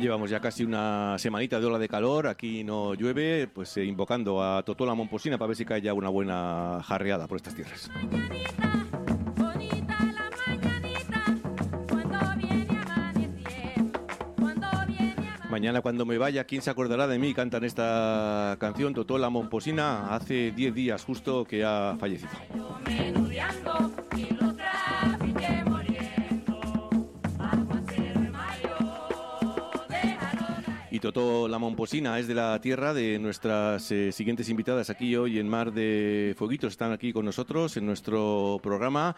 Llevamos ya casi una semanita de ola de calor, aquí no llueve, pues invocando a Totola Momposina para ver si cae ya una buena jarreada por estas tierras. Mañana cuando me vaya, ¿quién se acordará de mí? Cantan esta canción, Totola Momposina, hace 10 días justo que ha fallecido. Y Totola Momposina es de la tierra de nuestras siguientes invitadas aquí hoy en Mar de Fueguitos. Están aquí con nosotros en nuestro programa.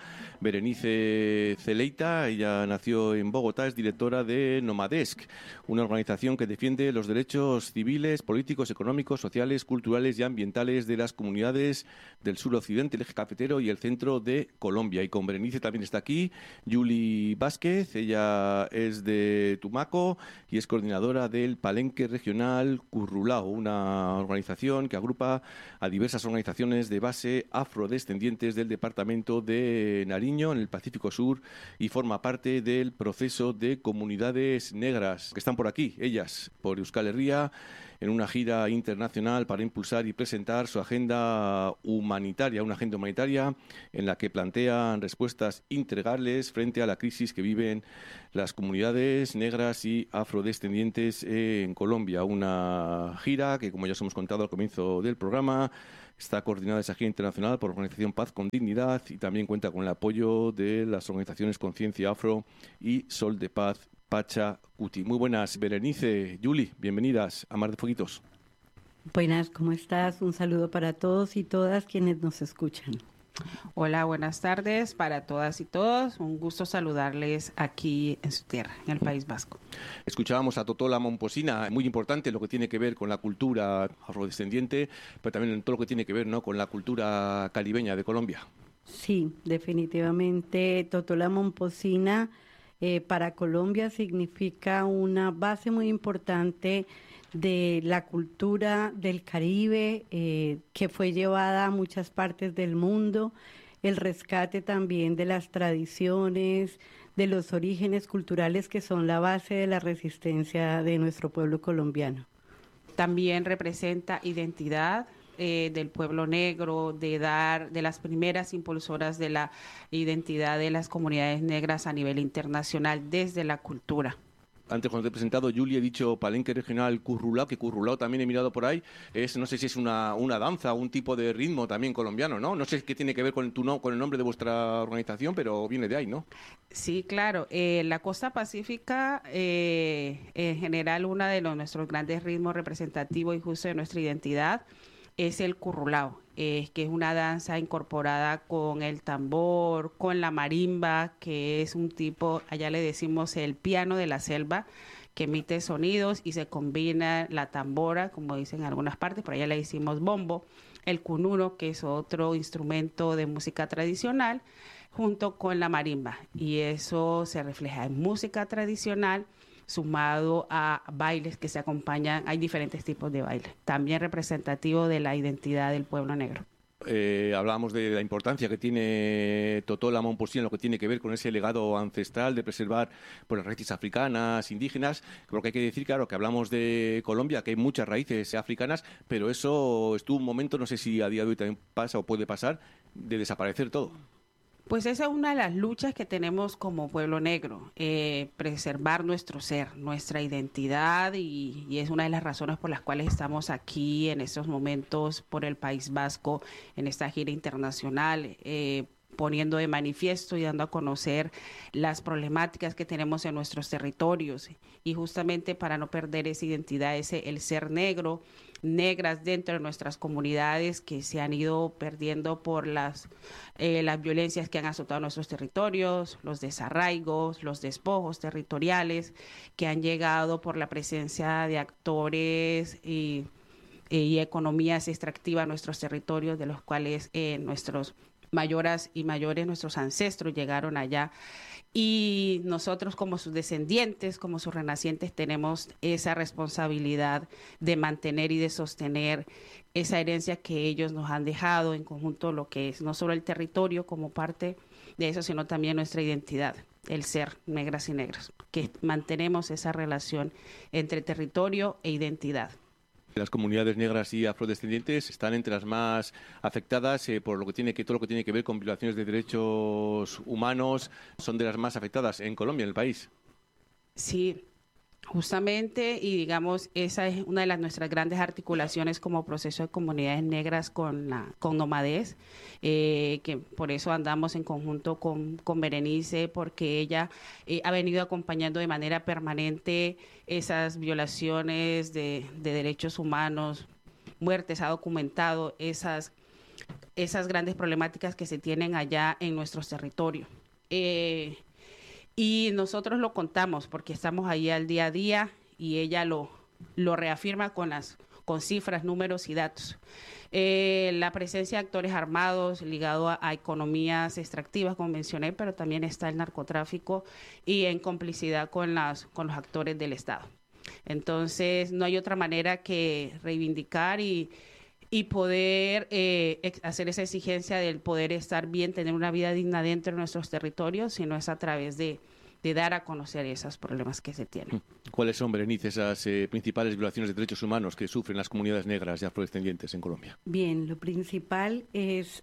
Berenice Celeita, ella nació en Bogotá, es directora de Nomadesc, una organización que defiende los derechos civiles, políticos, económicos, sociales, culturales y ambientales de las comunidades del suroccidente, el eje cafetero y el centro de Colombia. Y con Berenice también está aquí Yuli Vázquez, ella es de Tumaco y es coordinadora del Palenque Regional Currulao, una organización que agrupa a diversas organizaciones de base afrodescendientes del departamento de Nariño, en el Pacífico Sur, y forma parte del proceso de comunidades negras que están por aquí, ellas, por Euskal Herria, en una gira internacional para impulsar y presentar su agenda humanitaria, una agenda humanitaria en la que plantean respuestas integrales frente a la crisis que viven las comunidades negras y afrodescendientes en Colombia. Una gira que, como ya os hemos contado al comienzo del programa, está coordinada esa gira internacional por la organización Paz con Dignidad y también cuenta con el apoyo de las organizaciones Conciencia Afro y Sol de Paz Pachacuti. Muy buenas, Berenice, Yuli, bienvenidas a Mar de Fueguitos. Buenas, ¿cómo estás? Un saludo para todos y todas quienes nos escuchan. Hola, buenas tardes para todas y todos. Un gusto saludarles aquí en su tierra, en el País Vasco. Escuchábamos a Totola Momposina, muy importante lo que tiene que ver con la cultura afrodescendiente, pero también en todo lo que tiene que ver, ¿no?, con la cultura caribeña de Colombia. Sí, definitivamente Totola Momposina para Colombia significa una base muy importante de la cultura del Caribe, que fue llevada a muchas partes del mundo, el rescate también de las tradiciones, de los orígenes culturales que son la base de la resistencia de nuestro pueblo colombiano. También representa identidad del pueblo negro, de las primeras impulsoras de la identidad de las comunidades negras a nivel internacional desde la cultura. Antes, cuando te he presentado, Yuli, he dicho Palenque Regional Currulao, que Currulao también he mirado por ahí. No sé si es una danza, un tipo de ritmo también colombiano, ¿no? No sé qué tiene que ver con el nombre de vuestra organización, pero viene de ahí, ¿no? Sí, claro. La costa pacífica, en general, uno de nuestros grandes ritmos representativos y justo de nuestra identidad es el currulao, que es una danza incorporada con el tambor, con la marimba, que es un tipo, allá le decimos el piano de la selva, que emite sonidos y se combina la tambora, como dicen en algunas partes, por allá le decimos bombo, el cunuro, que es otro instrumento de música tradicional, junto con la marimba. Y eso se refleja en música tradicional, sumado a bailes que se acompañan. Hay diferentes tipos de bailes, también representativo de la identidad del pueblo negro. Hablábamos de la importancia que tiene Totola Momposina en lo que tiene que ver con ese legado ancestral de preservar las raíces africanas, indígenas, porque hay que decir, claro, que hablamos de Colombia, que hay muchas raíces africanas, pero eso estuvo un momento, no sé si a día de hoy también pasa o puede pasar, de desaparecer todo. Pues esa es una de las luchas que tenemos como pueblo negro, preservar nuestro ser, nuestra identidad, y es una de las razones por las cuales estamos aquí en estos momentos por el País Vasco, en esta gira internacional, poniendo de manifiesto y dando a conocer las problemáticas que tenemos en nuestros territorios, y justamente para no perder esa identidad, el ser negro, negras dentro de nuestras comunidades que se han ido perdiendo por las violencias que han azotado nuestros territorios, los desarraigos, los despojos territoriales que han llegado por la presencia de actores y economías extractivas en nuestros territorios, de los cuales nuestros mayoras y mayores, nuestros ancestros llegaron allá, y nosotros como sus descendientes, como sus renacientes, tenemos esa responsabilidad de mantener y de sostener esa herencia que ellos nos han dejado en conjunto, lo que es no solo el territorio como parte de eso, sino también nuestra identidad. el ser negras y negros, que mantenemos esa relación entre territorio e identidad. Las comunidades negras y afrodescendientes están entre las más afectadas por todo lo que tiene que ver con violaciones de derechos humanos. Son de las más afectadas en Colombia, en el país. Sí, justamente, y digamos, esa es una de nuestras grandes articulaciones como proceso de comunidades negras con Nomadez, que por eso andamos en conjunto con Berenice, porque ella ha venido acompañando de manera permanente esas violaciones de derechos humanos, muertes, ha documentado esas grandes problemáticas que se tienen allá en nuestros territorios. Y nosotros lo contamos porque estamos ahí al día a día y ella lo reafirma con cifras, números y datos. La presencia de actores armados ligado a economías extractivas, como mencioné, pero también está el narcotráfico y en complicidad con los actores del Estado. Entonces, no hay otra manera que reivindicar y poder hacer esa exigencia del poder estar bien, tener una vida digna dentro de nuestros territorios, sino es a través de dar a conocer esos problemas que se tienen. ¿Cuáles son, Berenice, esas principales violaciones de derechos humanos que sufren las comunidades negras y afrodescendientes en Colombia? Bien, lo principal es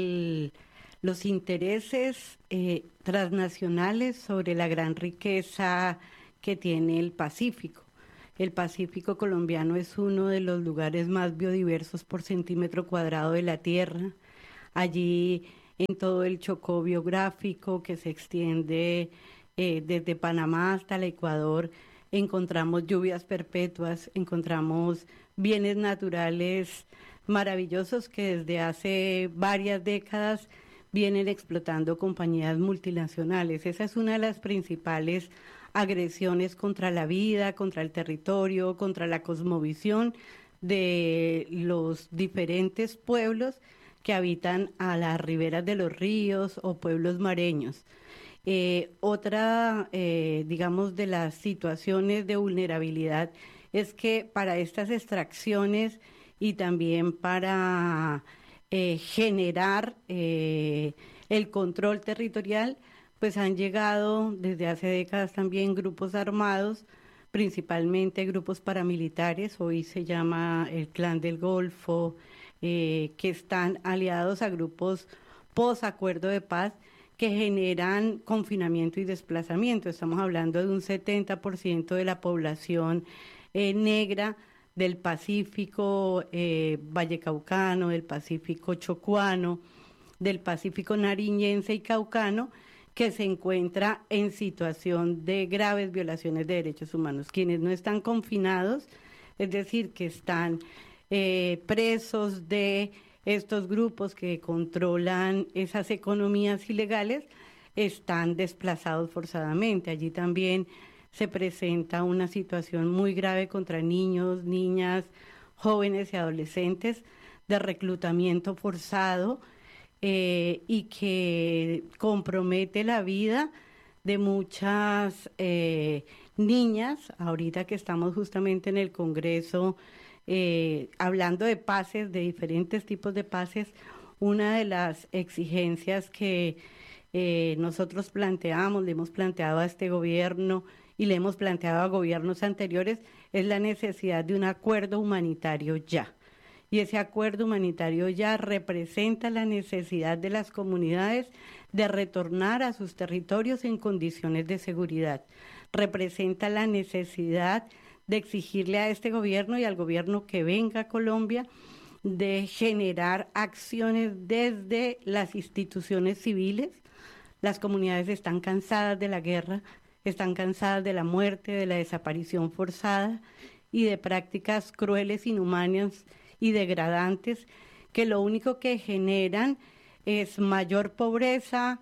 los intereses transnacionales sobre la gran riqueza que tiene el Pacífico. El Pacífico colombiano es uno de los lugares más biodiversos por centímetro cuadrado de la Tierra. Allí, en todo el chocó biográfico que se extiende desde Panamá hasta el Ecuador, encontramos lluvias perpetuas, encontramos bienes naturales maravillosos que desde hace varias décadas vienen explotando compañías multinacionales. Esa es una de las principales agresiones contra la vida, contra el territorio, contra la cosmovisión de los diferentes pueblos que habitan a las riberas de los ríos o pueblos mareños. Otra, digamos, de las situaciones de vulnerabilidad es que para estas extracciones y también para generar el control territorial, pues han llegado desde hace décadas también grupos armados, principalmente grupos paramilitares, hoy se llama el Clan del Golfo, que están aliados a grupos post-acuerdo de paz que generan confinamiento y desplazamiento. Estamos hablando de un 70% de la población negra del Pacífico vallecaucano, del Pacífico chocuano, del Pacífico nariñense y caucano, que se encuentra en situación de graves violaciones de derechos humanos. Quienes no están confinados, es decir, que están presos de estos grupos que controlan esas economías ilegales, están desplazados forzadamente. Allí también se presenta una situación muy grave contra niños, niñas, jóvenes y adolescentes de reclutamiento forzado, y que compromete la vida de muchas niñas. Ahorita que estamos justamente en el Congreso hablando de pases, de diferentes tipos de pases, una de las exigencias que nosotros planteamos, le hemos planteado a este gobierno y le hemos planteado a gobiernos anteriores, es la necesidad de un acuerdo humanitario ya. Y ese acuerdo humanitario ya representa la necesidad de las comunidades de retornar a sus territorios en condiciones de seguridad. Representa la necesidad de exigirle a este gobierno y al gobierno que venga a Colombia de generar acciones desde las instituciones civiles. Las comunidades están cansadas de la guerra, están cansadas de la muerte, de la desaparición forzada y de prácticas crueles, inhumanas y degradantes, que lo único que generan es mayor pobreza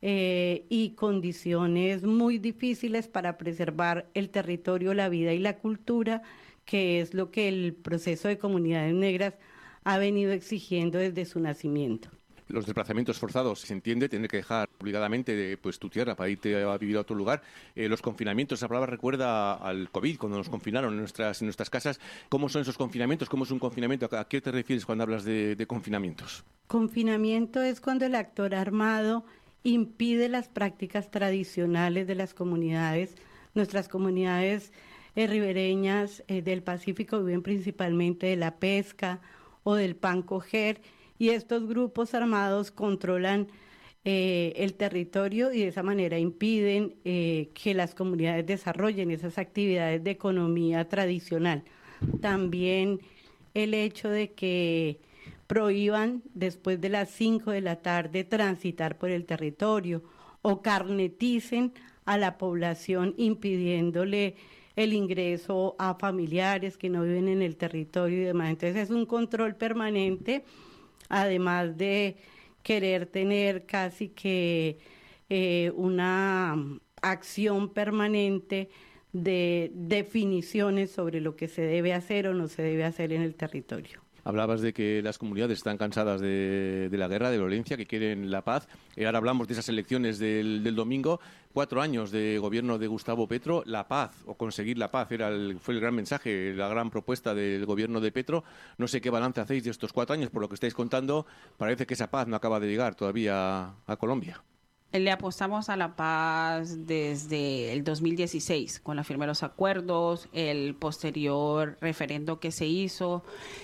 y condiciones muy difíciles para preservar el territorio, la vida y la cultura, que es lo que el proceso de comunidades negras ha venido exigiendo desde su nacimiento. Los desplazamientos forzados, se entiende, tener que dejar obligadamente tu tierra para irte a vivir a otro lugar. Los confinamientos, esa palabra recuerda al COVID, cuando nos confinaron en nuestras casas. ¿Cómo son esos confinamientos? ¿Cómo es un confinamiento? ¿A qué te refieres cuando hablas de confinamientos? Confinamiento es cuando el actor armado impide las prácticas tradicionales de las comunidades. Nuestras comunidades ribereñas del Pacífico viven principalmente de la pesca o del pan coger, y estos grupos armados controlan el territorio y de esa manera impiden que las comunidades desarrollen esas actividades de economía tradicional. También el hecho de que prohíban después de las 5 de la tarde transitar por el territorio o carneticen a la población impidiéndole el ingreso a familiares que no viven en el territorio y demás. Entonces es un control permanente, además de querer tener casi que una acción permanente de definiciones sobre lo que se debe hacer o no se debe hacer en el territorio. Hablabas de que las comunidades están cansadas de la guerra, de la violencia, que quieren la paz. Ahora hablamos de esas elecciones del domingo. 4 años de gobierno de Gustavo Petro. La paz, o conseguir la paz, fue el gran mensaje, la gran propuesta del gobierno de Petro. No sé qué balance hacéis de estos 4 años. Por lo que estáis contando, parece que esa paz no acaba de llegar todavía a Colombia. Le apostamos a la paz desde el 2016, con la firma de los acuerdos, el posterior referendo que se hizo.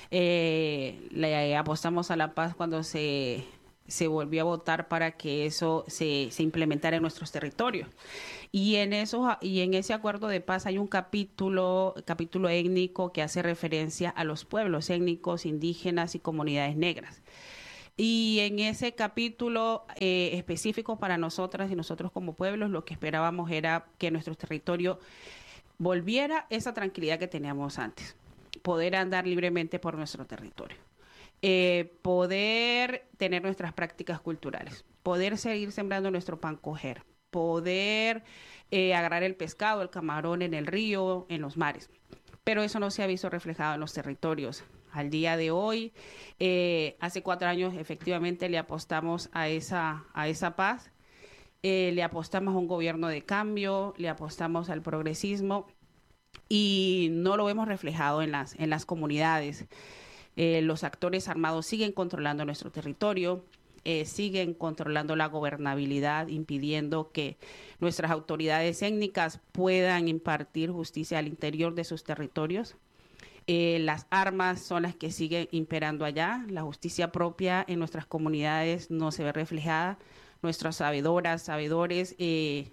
Le apostamos a la paz cuando se volvió a votar para que eso se implementara en nuestros territorios. Y en ese acuerdo de paz hay un capítulo étnico que hace referencia a los pueblos étnicos, indígenas y comunidades negras. Y en ese capítulo específico para nosotras y nosotros como pueblos, lo que esperábamos era que nuestro territorio volviera esa tranquilidad que teníamos antes, poder andar libremente por nuestro territorio, poder tener nuestras prácticas culturales, poder seguir sembrando nuestro pan coger, poder agarrar el pescado, el camarón en el río, en los mares. Pero eso no se ha visto reflejado en los territorios. Al día de hoy, hace 4 años efectivamente le apostamos a esa paz, le apostamos a un gobierno de cambio, le apostamos al progresismo y no lo vemos reflejado en las comunidades. Los actores armados siguen controlando nuestro territorio, siguen controlando la gobernabilidad, impidiendo que nuestras autoridades étnicas puedan impartir justicia al interior de sus territorios. Las armas son las que siguen imperando allá. La justicia propia en nuestras comunidades no se ve reflejada. Nuestras sabedores, les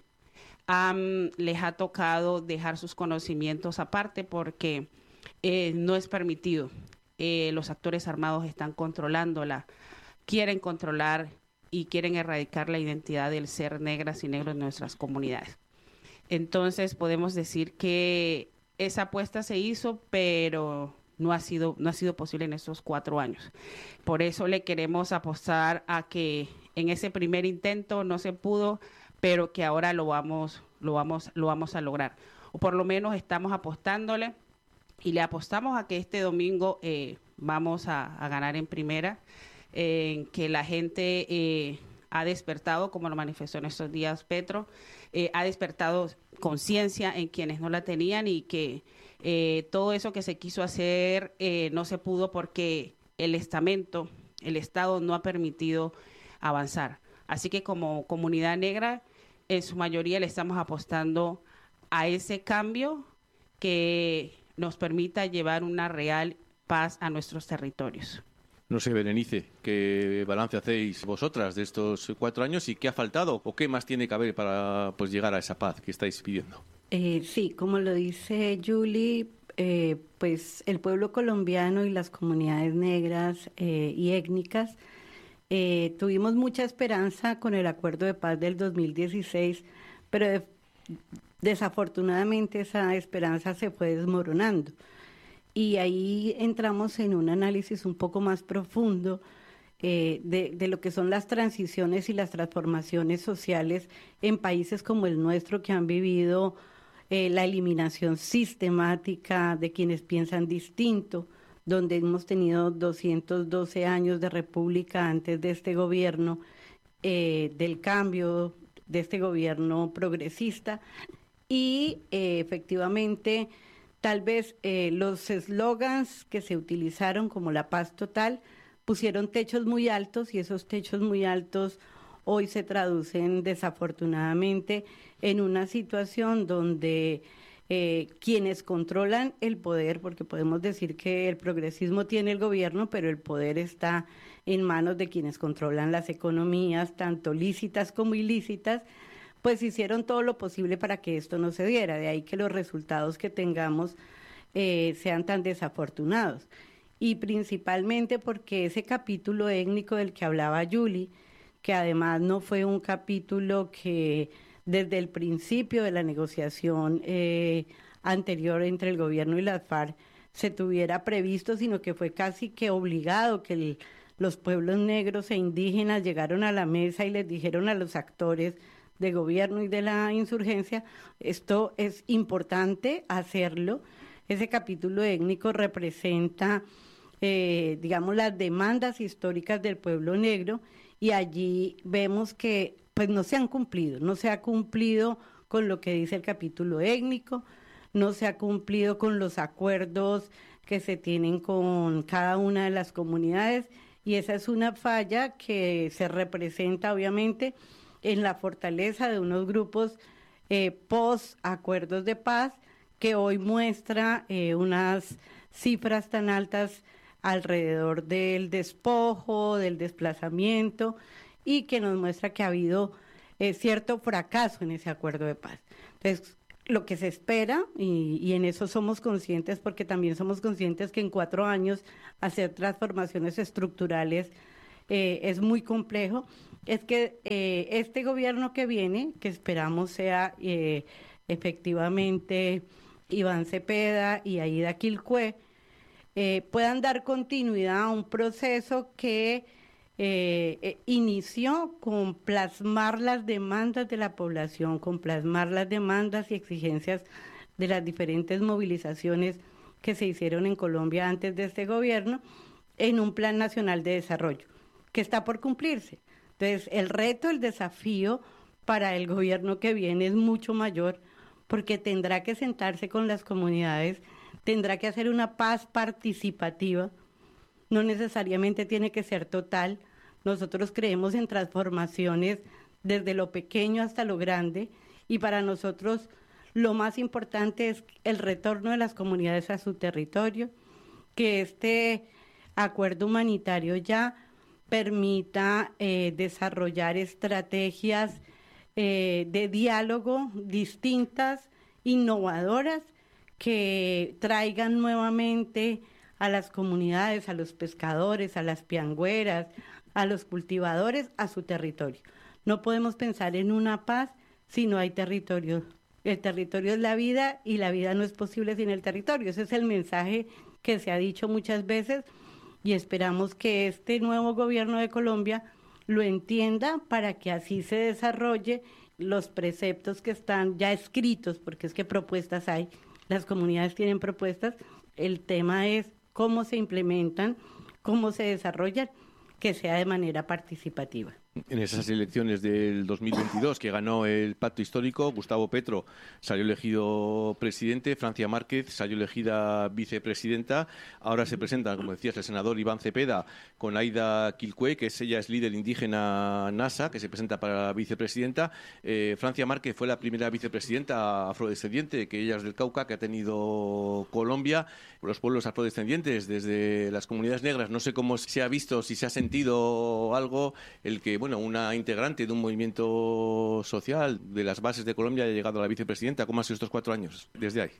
ha tocado dejar sus conocimientos aparte porque no es permitido. Los actores armados están controlándola, quieren controlar y quieren erradicar la identidad del ser negras y negros en nuestras comunidades. Entonces podemos decir que esa apuesta se hizo, pero no ha sido posible en estos 4 años. Por eso le queremos apostar a que en ese primer intento no se pudo, pero que ahora lo vamos a lograr. O por lo menos estamos apostándole y le apostamos a que este domingo vamos a ganar en primera, en que la gente ha despertado, como lo manifestó en estos días Petro, ha despertado conciencia en quienes no la tenían y que todo eso que se quiso hacer no se pudo porque el Estado no ha permitido avanzar. Así que como comunidad negra, en su mayoría le estamos apostando a ese cambio que nos permita llevar una real paz a nuestros territorios. No sé, Berenice, ¿qué balance hacéis vosotras de estos 4 años y qué ha faltado o qué más tiene que haber para llegar a esa paz que estáis pidiendo? Sí, como lo dice Julie, pues el pueblo colombiano y las comunidades negras y étnicas tuvimos mucha esperanza con el acuerdo de paz del 2016, pero desafortunadamente esa esperanza se fue desmoronando. Y ahí entramos en un análisis un poco más profundo de lo que son las transiciones y las transformaciones sociales en países como el nuestro, que han vivido la eliminación sistemática de quienes piensan distinto, donde hemos tenido 212 años de república antes de este gobierno, del cambio de este gobierno progresista, y efectivamente tal vez los eslogans que se utilizaron como la paz total pusieron techos muy altos, y esos techos muy altos hoy se traducen desafortunadamente en una situación donde quienes controlan el poder, porque podemos decir que el progresismo tiene el gobierno, pero el poder está en manos de quienes controlan las economías, tanto lícitas como ilícitas, pues hicieron todo lo posible para que esto no se diera. De ahí que los resultados que tengamos sean tan desafortunados. Y principalmente porque ese capítulo étnico del que hablaba Yuli, que además no fue un capítulo que desde el principio de la negociación anterior entre el gobierno y las FARC se tuviera previsto, sino que fue casi que obligado que los pueblos negros e indígenas llegaron a la mesa y les dijeron a los actores de gobierno y de la insurgencia, esto es importante hacerlo. Ese capítulo étnico representa, digamos, las demandas históricas del pueblo negro, y allí vemos que pues no se ha cumplido con lo que dice el capítulo étnico, no se ha cumplido con los acuerdos que se tienen con cada una de las comunidades, y esa es una falla que se representa obviamente en la fortaleza de unos grupos post acuerdos de paz, que hoy muestra unas cifras tan altas alrededor del despojo, del desplazamiento, y que nos muestra que ha habido cierto fracaso en ese acuerdo de paz. Entonces, lo que se espera, y en eso somos conscientes, porque también somos conscientes que en 4 años hacer transformaciones estructurales es muy complejo, es que este gobierno que viene, que esperamos sea efectivamente Iván Cepeda y Aida Quilpué, puedan dar continuidad a un proceso que inició con plasmar las demandas de la población, con plasmar las demandas y exigencias de las diferentes movilizaciones que se hicieron en Colombia antes de este gobierno, en un Plan Nacional de Desarrollo, que está por cumplirse. Entonces, el reto, el desafío para el gobierno que viene es mucho mayor, porque tendrá que sentarse con las comunidades, tendrá que hacer una paz participativa, no necesariamente tiene que ser total. Nosotros creemos en transformaciones desde lo pequeño hasta lo grande, y para nosotros lo más importante es el retorno de las comunidades a su territorio, que este acuerdo humanitario ya permita desarrollar estrategias de diálogo distintas, innovadoras, que traigan nuevamente a las comunidades, a los pescadores, a las piangüeras, a los cultivadores, a su territorio. No podemos pensar en una paz si no hay territorio. El territorio es la vida, y la vida no es posible sin el territorio. Ese es el mensaje que se ha dicho muchas veces, y esperamos que este nuevo gobierno de Colombia lo entienda para que así se desarrolle los preceptos que están ya escritos, porque es que propuestas hay, las comunidades tienen propuestas, el tema es cómo se implementan, cómo se desarrollan, que sea de manera participativa. En esas elecciones del 2022 que ganó el Pacto Histórico, Gustavo Petro salió elegido presidente, Francia Márquez salió elegida vicepresidenta. Ahora se presenta, como decías, el senador Iván Cepeda con Aida Quilpué, que ella es líder indígena NASA, que se presenta para vicepresidenta. Francia Márquez fue la primera vicepresidenta afrodescendiente, que ella es del Cauca, que ha tenido Colombia. Los pueblos afrodescendientes, desde las comunidades negras, no sé cómo se ha visto, si se ha sentido algo, el que una integrante de un movimiento social de las bases de Colombia haya llegado a la vicepresidenta. ¿Cómo han sido estos 4 años desde ahí?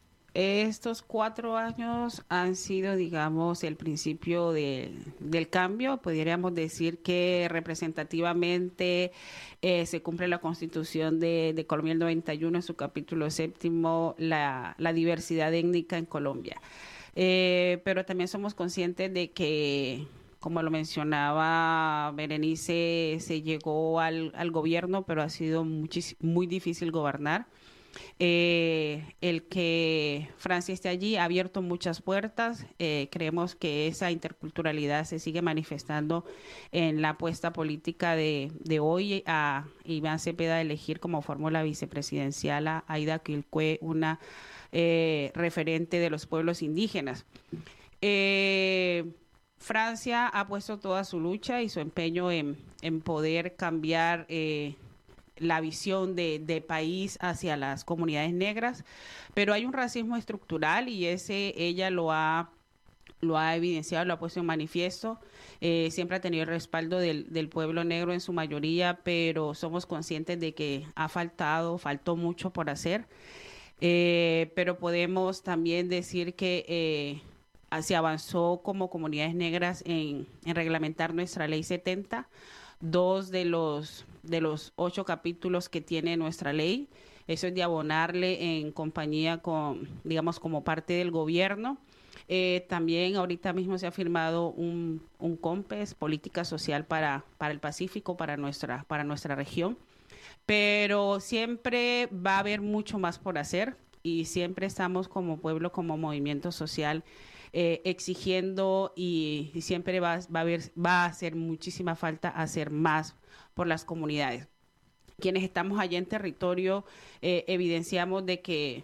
Estos 4 años han sido, digamos, el principio del cambio. Podríamos decir que representativamente se cumple la Constitución de Colombia del 91 en su capítulo 7, la diversidad étnica en Colombia. Pero también somos conscientes de que, como lo mencionaba Berenice, se llegó al gobierno, pero ha sido muy difícil gobernar. El que Francia esté allí ha abierto muchas puertas. Creemos que esa interculturalidad se sigue manifestando en la apuesta política de hoy a Iván Cepeda de elegir como fórmula vicepresidencial a Aida Quilpué, una referente de los pueblos indígenas. Francia ha puesto toda su lucha y su empeño en poder cambiar la visión de país hacia las comunidades negras, pero hay un racismo estructural y ella lo ha evidenciado, lo ha puesto en manifiesto. Siempre ha tenido el respaldo del pueblo negro en su mayoría, pero somos conscientes de que faltó mucho por hacer. Pero podemos también decir que se avanzó como comunidades negras en reglamentar nuestra ley 70, 2 de los 8 capítulos que tiene nuestra ley. Eso es de abonarle en compañía digamos, como parte del gobierno. También ahorita mismo se ha firmado un COMPES, política social para el Pacífico, para nuestra región. Pero siempre va a haber mucho más por hacer y siempre estamos como pueblo, como movimiento social, exigiendo y siempre va a hacer muchísima falta hacer más por las comunidades. Quienes estamos allá en territorio evidenciamos de que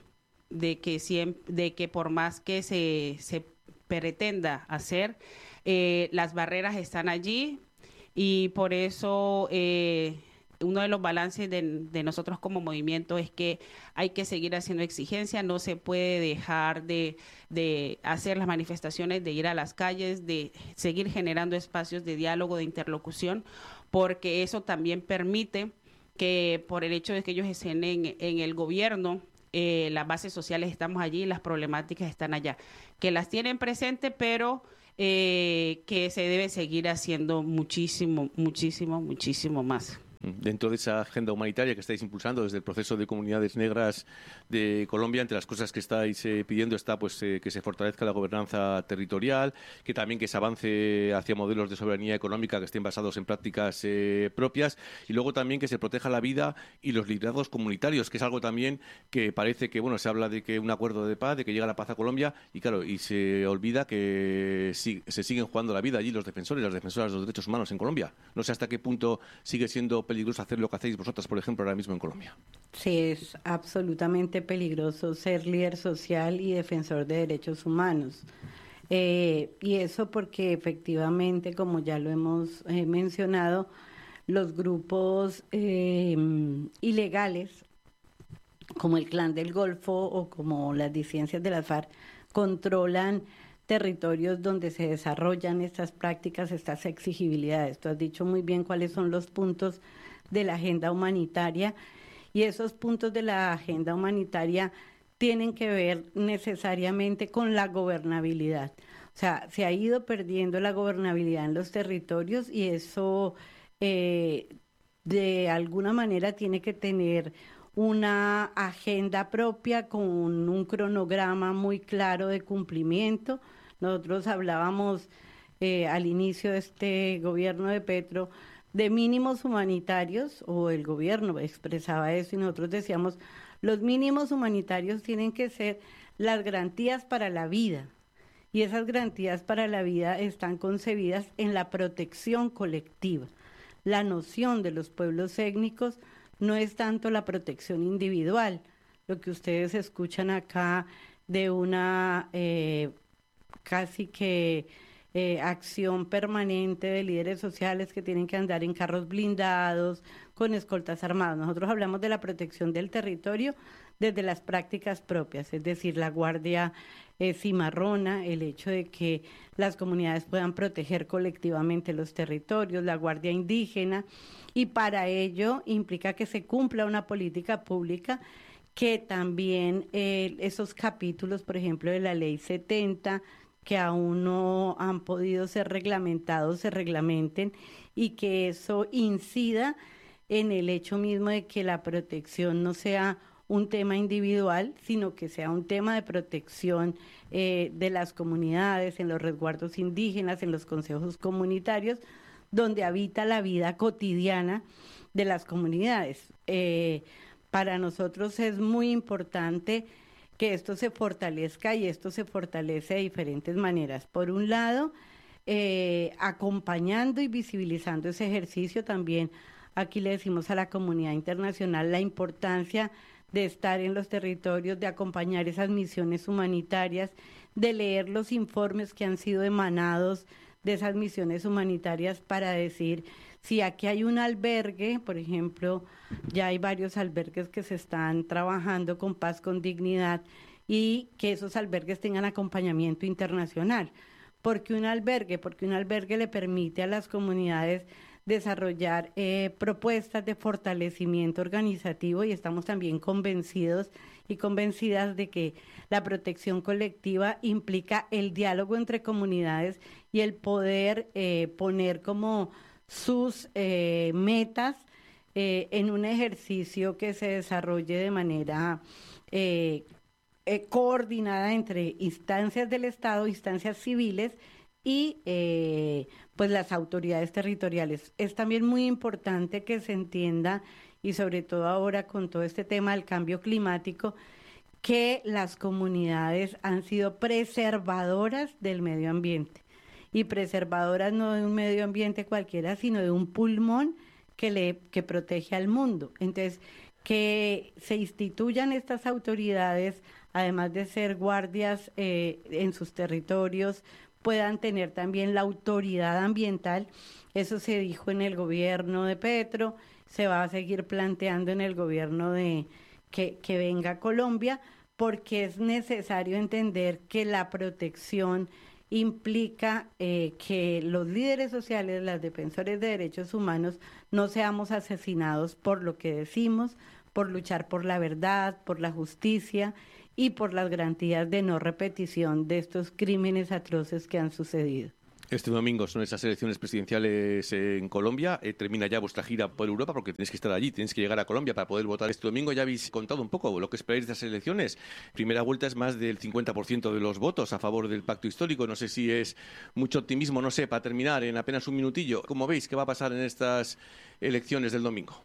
por más que se pretenda hacer, las barreras están allí y por eso uno de los balances de nosotros como movimiento es que hay que seguir haciendo exigencia, no se puede dejar de hacer las manifestaciones, de ir a las calles, de seguir generando espacios de diálogo, de interlocución, porque eso también permite que por el hecho de que ellos estén en el gobierno, las bases sociales estamos allí, las problemáticas están allá, que las tienen presentes, pero que se debe seguir haciendo muchísimo, muchísimo, muchísimo más. Dentro de esa agenda humanitaria que estáis impulsando desde el proceso de comunidades negras de Colombia, entre las cosas que estáis pidiendo está pues que se fortalezca la gobernanza territorial, que también que se avance hacia modelos de soberanía económica que estén basados en prácticas propias, y luego también que se proteja la vida y los liderazgos comunitarios, que es algo también que parece que, bueno, se habla de que un acuerdo de paz, de que llega la paz a Colombia, y claro, y se olvida que se siguen jugando la vida allí los defensores y las defensoras de los derechos humanos en Colombia. No sé hasta qué punto sigue siendo peligroso hacer lo que hacéis vosotras, por ejemplo, ahora mismo en Colombia. Sí, es absolutamente peligroso ser líder social y defensor de derechos humanos. Y eso porque efectivamente, como ya lo hemos mencionado, los grupos ilegales, como el Clan del Golfo o como las disidencias de las FARC, controlan territorios donde se desarrollan estas prácticas, estas exigibilidades. Tú has dicho muy bien cuáles son los puntos de la agenda humanitaria, y esos puntos de la agenda humanitaria tienen que ver necesariamente con la gobernabilidad. O sea, se ha ido perdiendo la gobernabilidad en los territorios y eso de alguna manera tiene que tener una agenda propia con un cronograma muy claro de cumplimiento. Nosotros hablábamos al inicio de este gobierno de Petro de mínimos humanitarios, o el gobierno expresaba eso y nosotros decíamos, los mínimos humanitarios tienen que ser las garantías para la vida, y esas garantías para la vida están concebidas en la protección colectiva. La noción de los pueblos étnicos no es tanto la protección individual, lo que ustedes escuchan acá de una casi que acción permanente de líderes sociales que tienen que andar en carros blindados, con escoltas armadas. Nosotros hablamos de la protección del territorio desde las prácticas propias, es decir, la guardia cimarrona, el hecho de que las comunidades puedan proteger colectivamente los territorios, la guardia indígena, y para ello implica que se cumpla una política pública que también esos capítulos, por ejemplo, de la Ley 70, que aún no han podido ser reglamentados, se reglamenten, y que eso incida en el hecho mismo de que la protección no sea un tema individual, sino que sea un tema de protección de las comunidades, en los resguardos indígenas, en los consejos comunitarios, donde habita la vida cotidiana de las comunidades. Para nosotros es muy importante que esto se fortalezca, y esto se fortalece de diferentes maneras. Por un lado, acompañando y visibilizando ese ejercicio. También aquí le decimos a la comunidad internacional la importancia de estar en los territorios, de acompañar esas misiones humanitarias, de leer los informes que han sido emanados de esas misiones humanitarias para decir, si aquí hay un albergue, por ejemplo, ya hay varios albergues que se están trabajando con paz, con dignidad, y que esos albergues tengan acompañamiento internacional. Porque un albergue le permite a las comunidades desarrollar propuestas de fortalecimiento organizativo, y estamos también convencidos y convencidas de que la protección colectiva implica el diálogo entre comunidades y el poder poner como sus metas en un ejercicio que se desarrolle de manera coordinada entre instancias del Estado, instancias civiles y pues las autoridades territoriales. Es también muy importante que se entienda, y sobre todo ahora con todo este tema del cambio climático, que las comunidades han sido preservadoras del medio ambiente, y preservadoras no de un medio ambiente cualquiera, sino de un pulmón que protege al mundo. Entonces, que se instituyan estas autoridades, además de ser guardias en sus territorios, puedan tener también la autoridad ambiental. Eso se dijo en el gobierno de Petro, se va a seguir planteando en el gobierno de que venga Colombia, porque es necesario entender que la protección implica que los líderes sociales, los defensores de derechos humanos, no seamos asesinados por lo que decimos, por luchar por la verdad, por la justicia y por las garantías de no repetición de estos crímenes atroces que han sucedido. Este domingo son esas elecciones presidenciales en Colombia. Termina ya vuestra gira por Europa, porque tenéis que estar allí, tenéis que llegar a Colombia para poder votar este domingo. Ya habéis contado un poco lo que esperáis de estas elecciones. Primera vuelta es más del 50% de los votos a favor del pacto histórico. No sé si es mucho optimismo, no sé, para terminar en apenas un minutillo. ¿Cómo veis qué va a pasar en estas elecciones del domingo?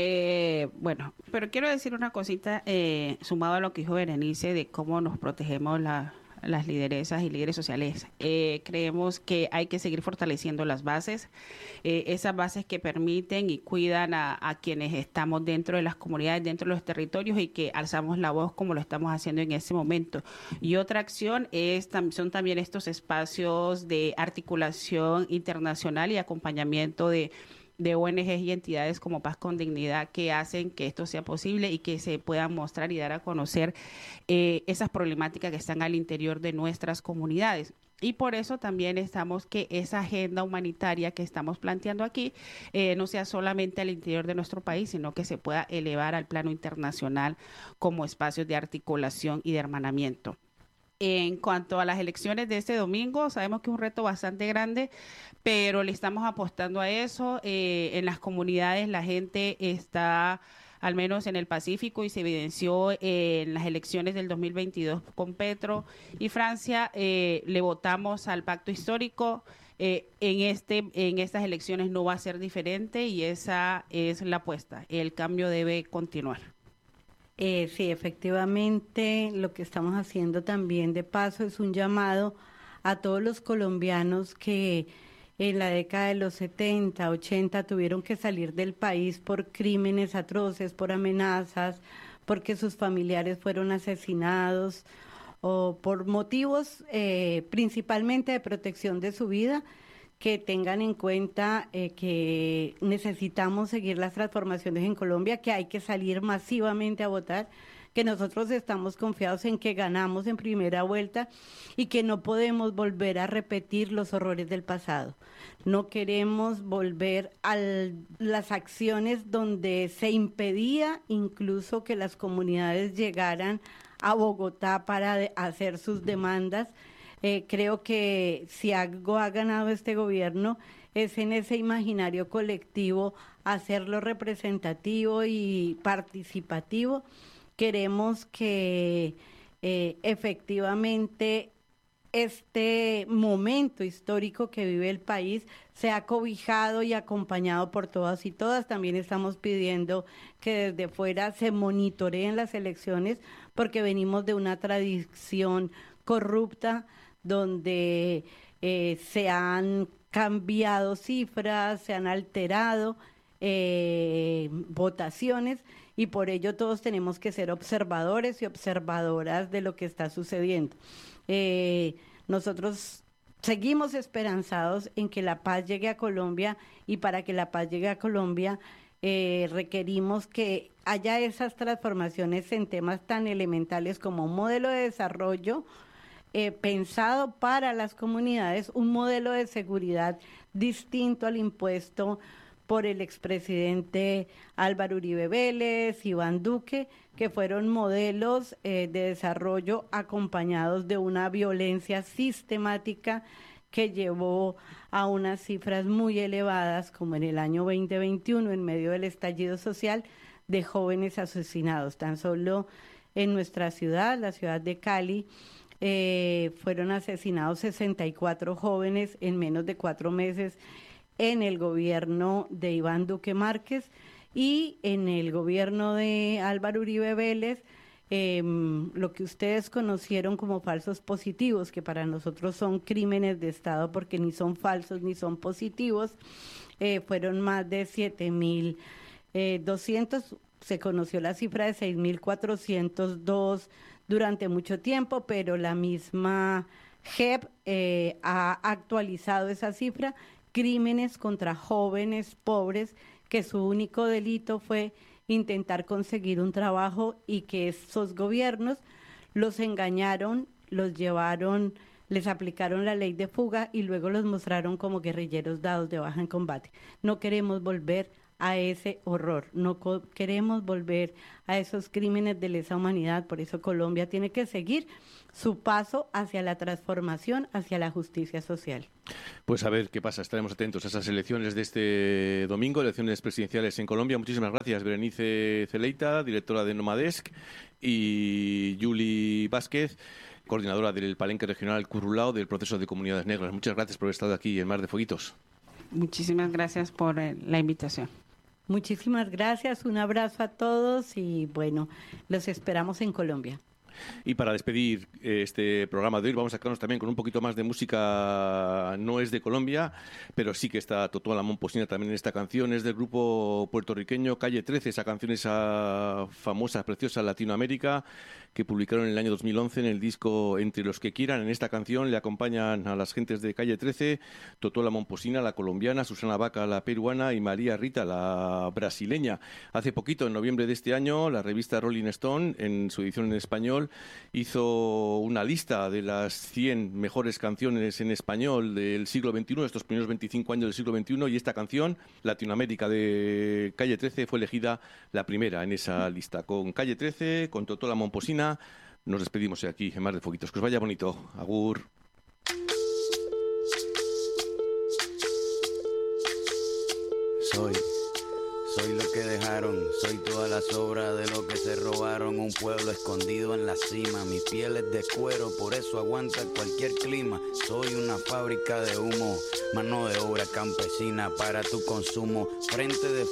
Bueno, pero quiero decir una cosita sumado a lo que dijo Berenice de cómo nos protegemos las lideresas y líderes sociales. Creemos que hay que seguir fortaleciendo las bases, esas bases que permiten y cuidan a quienes estamos dentro de las comunidades, dentro de los territorios, y que alzamos la voz como lo estamos haciendo en este momento. Y otra acción son también estos espacios de articulación internacional y acompañamiento de ONGs y entidades como Paz con Dignidad, que hacen que esto sea posible y que se puedan mostrar y dar a conocer esas problemáticas que están al interior de nuestras comunidades. Y por eso también estamos que esa agenda humanitaria que estamos planteando aquí no sea solamente al interior de nuestro país, sino que se pueda elevar al plano internacional como espacios de articulación y de hermanamiento. En cuanto a las elecciones de este domingo, sabemos que es un reto bastante grande, pero le estamos apostando a eso. En las comunidades la gente está, al menos en el Pacífico, y se evidenció en las elecciones del 2022 con Petro y Francia, le votamos al pacto histórico. En estas elecciones no va a ser diferente, y esa es la apuesta. El cambio debe continuar. Sí, efectivamente, lo que estamos haciendo también de paso es un llamado a todos los colombianos que en la década de los 70, 80 tuvieron que salir del país por crímenes atroces, por amenazas, porque sus familiares fueron asesinados o por motivos principalmente de protección de su vida, que tengan en cuenta que necesitamos seguir las transformaciones en Colombia, que hay que salir masivamente a votar, que nosotros estamos confiados en que ganamos en primera vuelta y que no podemos volver a repetir los horrores del pasado. No queremos volver a las acciones donde se impedía incluso que las comunidades llegaran a Bogotá para hacer sus demandas. Creo que si algo ha ganado este gobierno es en ese imaginario colectivo hacerlo representativo y participativo. Queremos que efectivamente este momento histórico que vive el país sea cobijado y acompañado por todas y todas. También estamos pidiendo que desde fuera se monitoreen las elecciones, porque venimos de una tradición corrupta donde se han cambiado cifras, se han alterado votaciones, y por ello todos tenemos que ser observadores y observadoras de lo que está sucediendo. Nosotros seguimos esperanzados en que la paz llegue a Colombia, y para que la paz llegue a Colombia requerimos que haya esas transformaciones en temas tan elementales como un modelo de desarrollo pensado para las comunidades, un modelo de seguridad distinto al impuesto por el expresidente Álvaro Uribe Vélez, Iván Duque, que fueron modelos de desarrollo acompañados de una violencia sistemática que llevó a unas cifras muy elevadas, como en el año 2021, en medio del estallido social, de jóvenes asesinados. Tan solo en nuestra ciudad, la ciudad de Cali, fueron asesinados 64 jóvenes en menos de 4 meses en el gobierno de Iván Duque Márquez, y en el gobierno de Álvaro Uribe Vélez, lo que ustedes conocieron como falsos positivos, que para nosotros son crímenes de Estado porque ni son falsos ni son positivos, fueron más de 7.200, se conoció la cifra de 6.402 durante mucho tiempo, pero la misma JEP ha actualizado esa cifra, crímenes contra jóvenes pobres que su único delito fue intentar conseguir un trabajo, y que esos gobiernos los engañaron, los llevaron, les aplicaron la ley de fuga y luego los mostraron como guerrilleros dados de baja en combate. No queremos volver a ese horror, no queremos volver a esos crímenes de lesa humanidad. Por eso Colombia tiene que seguir su paso hacia la transformación, hacia la justicia social. Pues a ver qué pasa, estaremos atentos a esas elecciones de este domingo, elecciones presidenciales en Colombia. Muchísimas gracias, Berenice Celeita, directora de Nomadesc, y Yuli Vázquez, coordinadora del Palenque Regional Currulao del Proceso de Comunidades Negras. Muchas gracias por haber estado aquí en Mar de Fueguitos. Muchísimas gracias por la invitación. Muchísimas gracias, un abrazo a todos y bueno, los esperamos en Colombia. Y para despedir este programa de hoy vamos a quedarnos también con un poquito más de música. No es de Colombia, pero sí que está Totó la Momposina también en esta canción. Es del grupo puertorriqueño Calle 13, esa canción, esa famosa, preciosa Latinoamérica, que publicaron en el año 2011 en el disco Entre los que quieran. En esta canción le acompañan a las gentes de Calle 13, Totó la Momposina, la colombiana, Susana Vaca, la peruana, y María Rita, la brasileña. Hace poquito, en noviembre de este año, la revista Rolling Stone, en su edición en español, hizo una lista de las 100 mejores canciones en español del siglo XXI, estos primeros 25 años del siglo XXI, y esta canción, Latinoamérica, de Calle 13, fue elegida la primera en esa lista. Con Calle 13, con Totó la Momposina, nos despedimos aquí en Mar de Fueguitos. Que os vaya bonito. Agur. Soy lo que dejaron, soy toda la sobra de lo que se robaron. Un pueblo escondido en la cima, mi piel es de cuero, por eso aguanta cualquier clima. Soy una fábrica de humo, mano de obra campesina para tu consumo. Frente de